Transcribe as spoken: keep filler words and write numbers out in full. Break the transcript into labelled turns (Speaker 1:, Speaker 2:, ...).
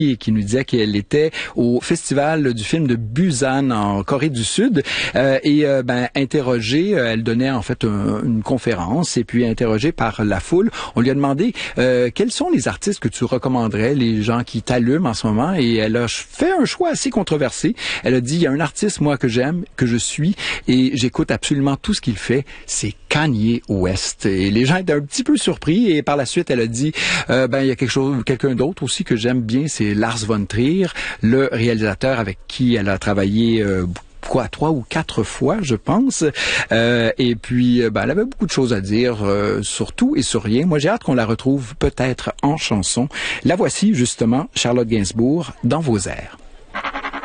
Speaker 1: et qui nous disait qu'elle était au festival du film de Busan en Corée du Sud euh, et euh, ben interrogée, euh, elle donnait en fait un, une conférence et puis interrogée par la foule, on lui a demandé euh, quels sont les artistes que tu recommanderais, les gens qui t'allument en ce moment, et elle a fait un choix assez controversé. Elle a dit il y a un artiste moi que j'aime, que je suis et j'écoute absolument tout ce qu'il fait, c'est Kanye West. Et les gens étaient un petit peu surpris et par la suite elle a dit euh, ben il y a quelque chose, quelqu'un d'autre aussi que j'aime bien, c'est Lars von Trier, le réalisateur avec qui elle a travaillé euh, quoi, trois ou quatre fois, je pense. Euh, et puis, ben, elle avait beaucoup de choses à dire euh, sur tout et sur rien. Moi, j'ai hâte qu'on la retrouve peut-être en chanson. La voici, justement, Charlotte Gainsbourg, dans vos airs.